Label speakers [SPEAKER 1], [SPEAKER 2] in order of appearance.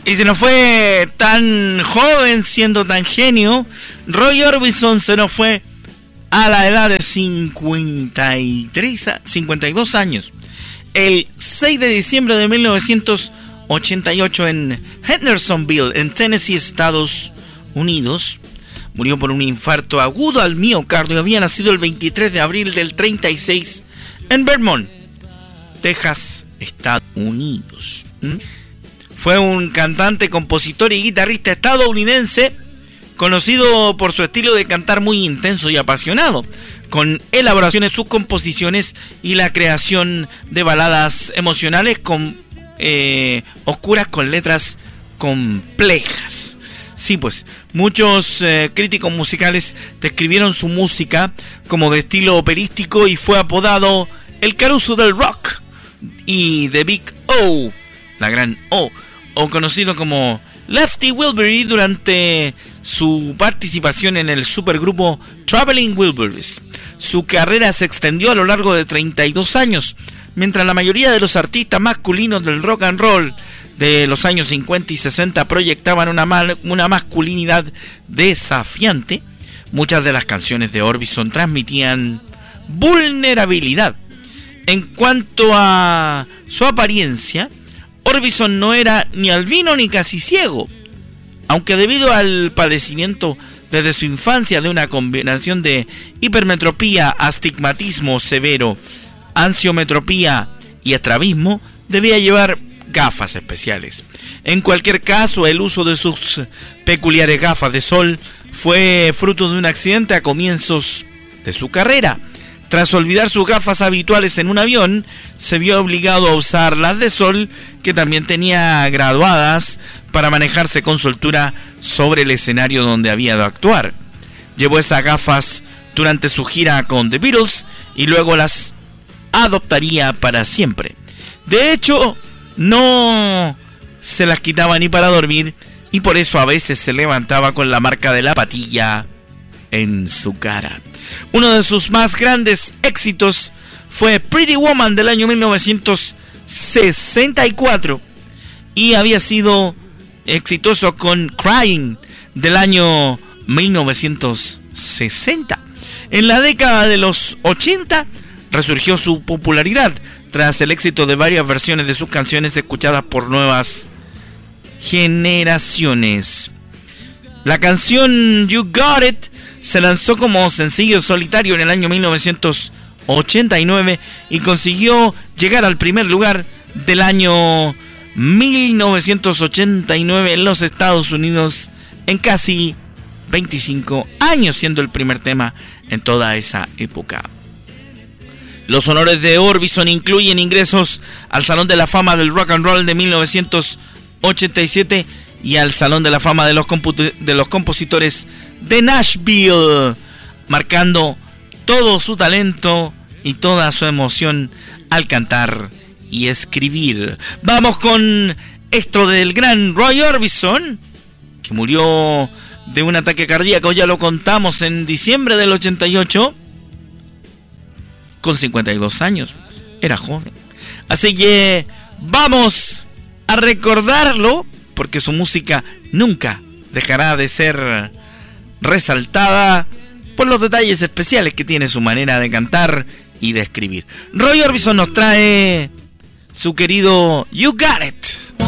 [SPEAKER 1] Y se nos fue tan joven, siendo tan genio. Roy Orbison se nos fue a la edad de 52 años. El 6 de diciembre de 1988 en Hendersonville, en Tennessee, Estados Unidos. Murió por un infarto agudo al miocardio. Había nacido el 23 de abril del 36 en Vermont, Texas, Estados Unidos. Fue un cantante, compositor y guitarrista estadounidense, conocido por su estilo de cantar muy intenso y apasionado, con elaboración en sus composiciones y la creación de baladas emocionales oscuras con letras complejas. Sí, pues, muchos críticos musicales describieron su música como de estilo operístico y fue apodado el Caruso del Rock y The Big O, la gran O, conocido como Lefty Wilbury durante su participación en el supergrupo Traveling Wilburys. Su carrera se extendió a lo largo de 32 años, mientras la mayoría de los artistas masculinos del rock and roll de los años 50 y 60 proyectaban una masculinidad desafiante. Muchas de las canciones de Orbison transmitían vulnerabilidad. En cuanto a su apariencia, Orbison no era ni albino ni casi ciego, aunque debido al padecimiento desde su infancia de una combinación de hipermetropía, astigmatismo severo, ansiometropía y estrabismo, debía llevar gafas especiales. En cualquier caso, el uso de sus peculiares gafas de sol fue fruto de un accidente a comienzos de su carrera. Tras olvidar sus gafas habituales en un avión, se vio obligado a usar las de sol, que también tenía graduadas, para manejarse con soltura sobre el escenario donde había de actuar. Llevó esas gafas durante su gira con The Beatles y luego las adoptaría para siempre. De hecho, no se las quitaba ni para dormir, y por eso a veces se levantaba con la marca de la patilla en su cara. Uno de sus más grandes éxitos fue Pretty Woman del año 1964 y había sido exitoso con Crying del año 1960. En la década de los 80 resurgió su popularidad tras el éxito de varias versiones de sus canciones escuchadas por nuevas generaciones. La canción You Got It se lanzó como sencillo solitario en el año 1989 y consiguió llegar al primer lugar del año 1989 en los Estados Unidos en casi 25 años, siendo el primer tema en toda esa época. Los honores de Orbison incluyen ingresos al Salón de la Fama del Rock and Roll de 1987 y al Salón de la Fama de los compositores de Nashville, marcando todo su talento y toda su emoción al cantar y escribir. Vamos con esto del gran Roy Orbison, que murió de un ataque cardíaco, ya lo contamos, en diciembre del 88, con 52 años. Era joven. Así que vamos a recordarlo, porque su música nunca dejará de ser resaltada por los detalles especiales que tiene su manera de cantar y de escribir. Roy Orbison nos trae su querido You Got It.